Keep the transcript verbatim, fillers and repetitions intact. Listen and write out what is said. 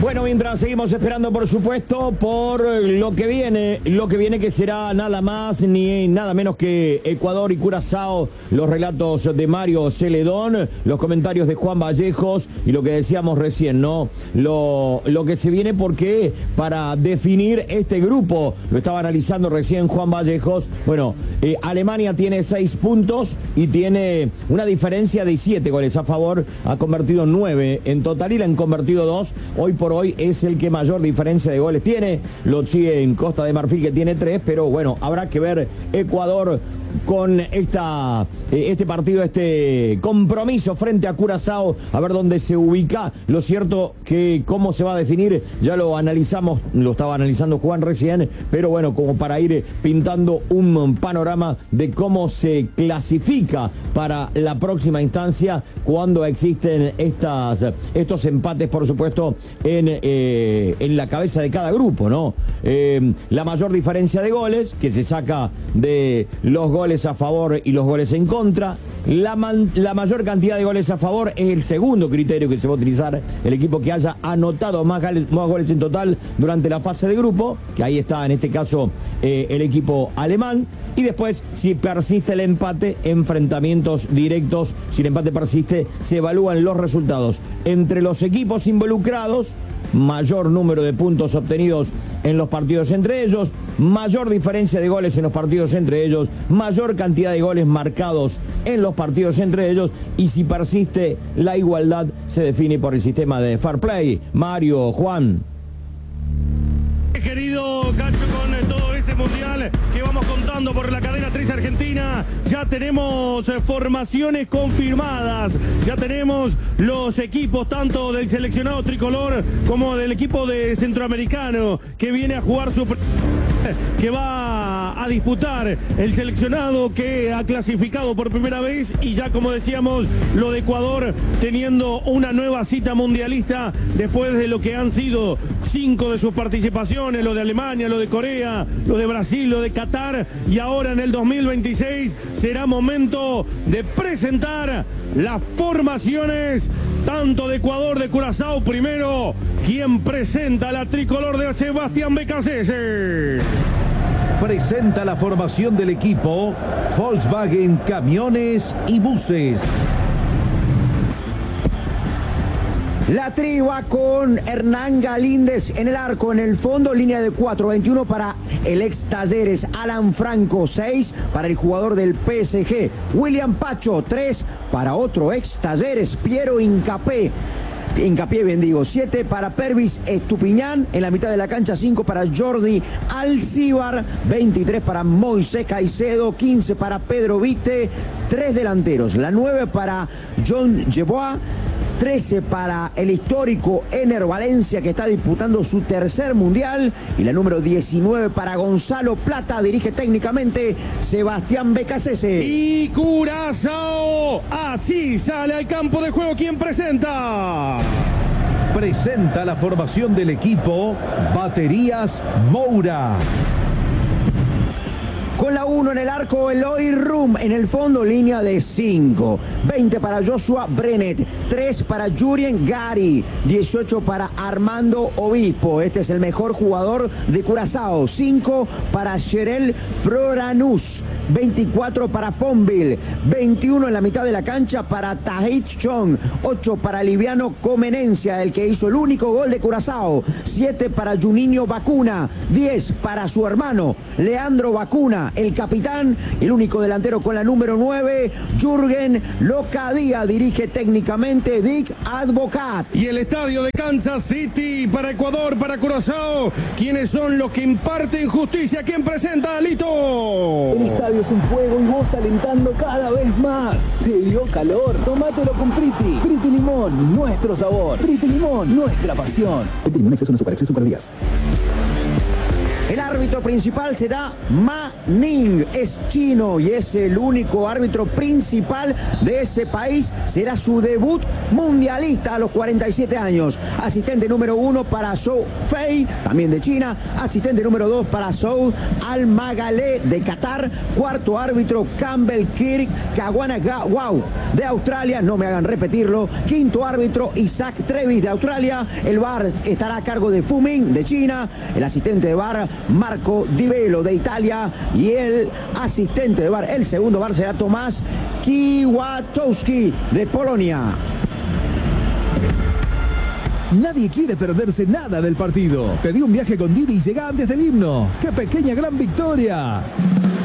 Bueno, mientras seguimos esperando, por supuesto, por lo que viene, lo que viene que será nada más ni nada menos que Ecuador y Curazao, los relatos de Mario Celedón, los comentarios de Juan Vallejos y lo que decíamos recién, ¿no? Lo, lo que se viene porque para definir este grupo, lo estaba analizando recién Juan Vallejos, bueno, eh, Alemania tiene seis puntos y tiene una diferencia de siete goles a favor, ha convertido nueve en total y le han convertido dos, hoy por hoy es el que mayor diferencia de goles tiene, lo sigue en Costa de Marfil que tiene tres, pero bueno, habrá que ver Ecuador con esta, eh, este partido, este compromiso frente a Curazao, a ver dónde se ubica. Lo cierto que cómo se va a definir, ya lo analizamos, lo estaba analizando Juan recién, pero bueno, como para ir pintando un panorama de cómo se clasifica para la próxima instancia cuando existen estas, estos empates, por supuesto, en, eh, en la cabeza de cada grupo, ¿no? Eh, la mayor diferencia de goles que se saca de los goles a favor y los goles en contra. La, man, la mayor cantidad de goles a favor es el segundo criterio que se va a utilizar, el equipo que haya anotado más, goles, más goles en total durante la fase de grupo, que ahí está en este caso eh, el equipo alemán. Y después, si persiste el empate, enfrentamientos directos. Si el empate persiste, se evalúan los resultados entre los equipos involucrados, mayor número de puntos obtenidos en los partidos entre ellos, mayor diferencia de goles en los partidos entre ellos, mayor cantidad de goles marcados en los partidos entre ellos, y si persiste la igualdad se define por el sistema de fair play. Mario, Juan. Querido Cacho, con todo este mundial que vamos contando por la cadena Tres Argentina, ya tenemos formaciones confirmadas, ya tenemos los equipos tanto del seleccionado tricolor como del equipo de centroamericano que viene a jugar su... que va a disputar el seleccionado que ha clasificado por primera vez, y ya como decíamos lo de Ecuador teniendo una nueva cita mundialista después de lo que han sido cinco de sus participaciones, lo de Alemania, lo de Corea, lo de Brasil, lo de Qatar, y ahora en el dos mil veintiséis será momento de presentar las formaciones tanto de Ecuador, de Curazao. Primero, quien presenta la tricolor de Sebastián Becasese. Presenta la formación del equipo Volkswagen Camiones y Buses. La tri va con Hernán Galíndez en el arco, en el fondo, línea de cuatro, veintiuno para el ex Talleres, Alan Franco, seis para el jugador del P S G, William Pacho, tres para otro ex Talleres, Piero Incapé. Hincapié, bien digo, siete para Pervis Estupiñán, en la mitad de la cancha, cinco para Jordi Alcíbar, veintitrés para Moisés Caicedo, quince para Pedro Vite, tres delanteros, la nueve para John Yeboah, trece para el histórico Ener Valencia, que está disputando su tercer mundial, y la número diecinueve para Gonzalo Plata, dirige técnicamente Sebastián Becasese. Y Curazao, así sale al campo de juego. ¿Quién presenta? Presenta la formación del equipo Baterías Moura. Con la uno en el arco, Eloy Rum, en el fondo, línea de cinco. veinte para Joshua Brenet, tres para Jurien Gari, dieciocho para Armando Obispo. Este es el mejor jugador de Curazao. cinco para Sherel Floranus, veinticuatro para Fonville, veintiuno en la mitad de la cancha para Tahit Chong, ocho para Liviano Comenencia, el que hizo el único gol de Curazao, siete para Juninho Bacuna, diez para su hermano Leandro Bacuna, el capitán, el único delantero con la número nueve, Jürgen Locadía, dirige técnicamente Dick Advocat. Y el estadio de Kansas City para Ecuador, para Curazao, ¿quiénes son los que imparten justicia? ¿Quién presenta, Alito? El estadio es un fuego y vos alentando cada vez más. ¿Te dio calor? Tómatelo con Priti. Priti Limón, nuestro sabor. Priti Limón, nuestra pasión. Priti Limón, exceso en azúcar, exceso en calorías. El árbitro principal será Ma Ning, es chino y es el único árbitro principal de ese país. Será su debut mundialista a los cuarenta y siete años. Asistente número uno para Zhou Fei, también de China. Asistente número dos para Saud Al-Magalé de Qatar. Cuarto árbitro Campbell Kirk Kawanagau de Australia, no me hagan repetirlo. Quinto árbitro Isaac Trevis de Australia. El V A R estará a cargo de Fu Ming de China. El asistente de V A R Marco Di Velo de Italia. Y el asistente de V A R, el segundo V A R será Tomás Kiwatowski de Polonia. Nadie quiere perderse nada del partido. Pedí un viaje con Didi y llega antes del himno. ¡Qué pequeña gran victoria!